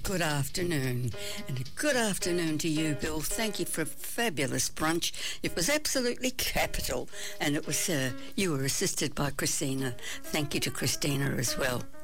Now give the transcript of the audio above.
good afternoon. And a good afternoon to you, Bill. Thank you for a fabulous brunch. It was absolutely capital. And it was you were assisted by Christina. Thank you to Christina as well.